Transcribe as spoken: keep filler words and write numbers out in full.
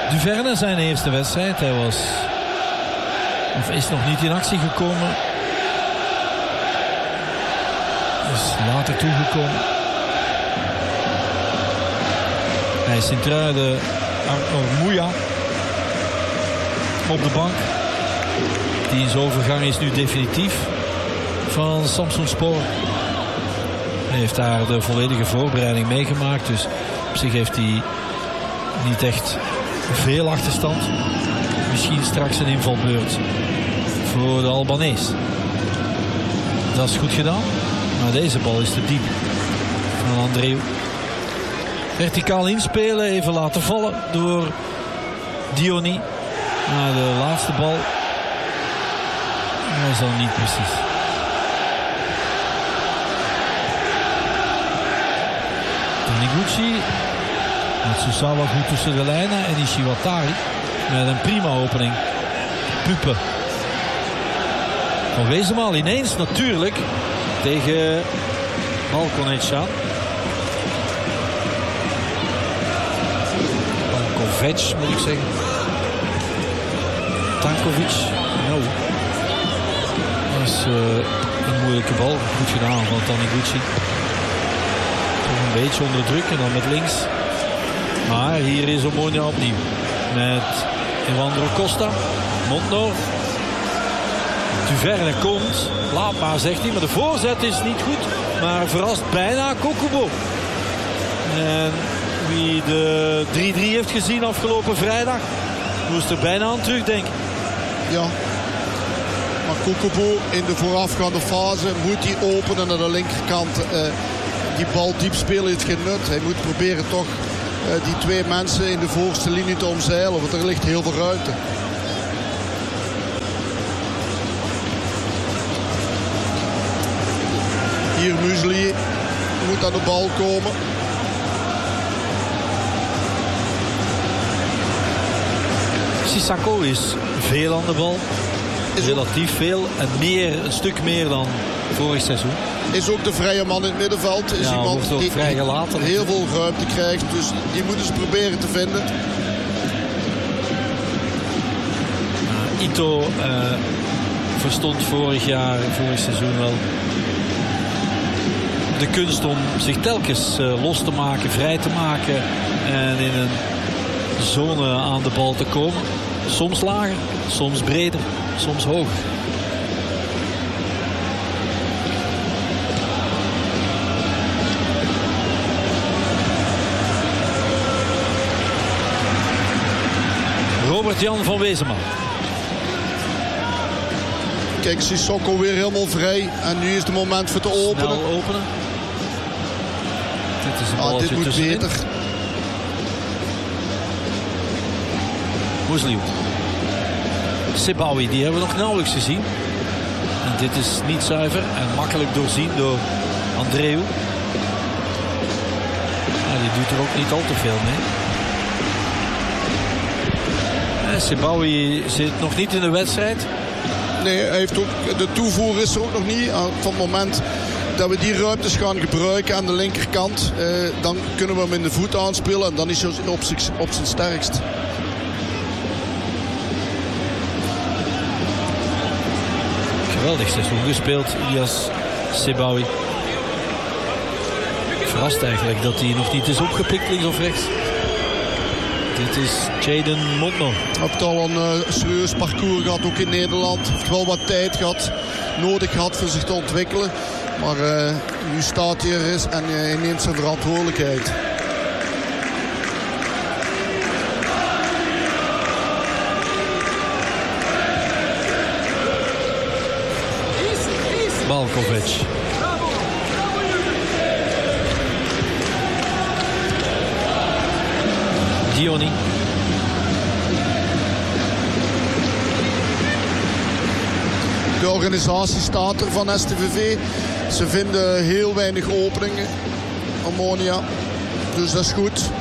Duverne zijn eerste wedstrijd. Hij was of is nog niet in actie gekomen. Is later toegekomen. Hij is Sint-Truiden Arno Mouya op de bank. Diens overgang is nu definitief van Samsunspor. Hij heeft daar de volledige voorbereiding meegemaakt. Dus op zich heeft hij niet echt veel achterstand. Misschien straks een invalbeurt voor de Albanees. Dat is goed gedaan. Maar deze bal is te diep van Andreu. Verticaal inspelen, even laten vallen door Diony. Maar de laatste bal was dan niet precies. Taniguchi met Susawa goed tussen de lijnen en Ishiwatari met een prima opening. Puppen. Van Wezenmaal ineens natuurlijk tegen Balkonechan. Tankovic moet ik zeggen. Tankovic. Nou. Dat is uh, een moeilijke bal. Goed gedaan van Taniguchi. Toch een beetje onder druk en dan met links. Maar hier is Omonia opnieuw. Met Evandro Costa. Montnor. Duverne komt. Laat maar, zegt hij. Maar de voorzet is niet goed. Maar verrast bijna Kokubo. En wie de drie drie heeft gezien afgelopen vrijdag, moest er bijna aan terugdenken. Ja. Maar Kokubo in de voorafgaande fase moet hij openen naar de linkerkant. Uh, die bal diep spelen heeft geen nut. Hij moet proberen toch uh, die twee mensen in de voorste linie te omzeilen. Want er ligt heel veel ruimte. Hier Muesli moet aan de bal komen. Sissako is veel aan de bal. Is relatief veel. En meer, een stuk meer dan vorig seizoen. Is ook de vrije man in het middenveld. Is ja, iemand die vrijgelaten, heel veel ruimte krijgt. Dus die moeten ze proberen te vinden. Uh, Ito uh, verstond vorig jaar, vorig seizoen wel de kunst om zich telkens uh, los te maken, vrij te maken. En in een zone aan de bal te komen. Soms lager, soms breder, soms hoger. Robert-Jan van Wezenmaal. Kijk, Sissoko weer helemaal vrij. En nu is het moment voor te openen. Snel openen. Dit is een ah, dit moet tussenin. beter. Musliu. Sebawi, die hebben we nog nauwelijks gezien. En dit is niet zuiver en makkelijk doorzien door Andreu. Ja, die doet er ook niet al te veel mee. En Sebawi zit nog niet in de wedstrijd. Nee, hij heeft ook, de toevoer is er ook nog niet. Van het moment dat we die ruimtes gaan gebruiken aan de linkerkant, eh, dan kunnen we hem in de voet aanspelen. En dan is hij op, op zijn sterkst. Geweldig seizoen gespeeld, Ilias Sebawi. Verrast eigenlijk dat hij nog niet is opgepikt links of rechts. Dit is Jaden Montnor. Hij heeft al een uh, serieus parcours gehad, ook in Nederland. Hij heeft wel wat tijd gehad, nodig gehad voor zich te ontwikkelen. Maar uh, nu staat hij er eens en uh, hij neemt zijn verantwoordelijkheid. Balkovic. Diony. De organisatie staat er van S T V V. Ze vinden heel weinig openingen. Omonia. Dus dat is goed.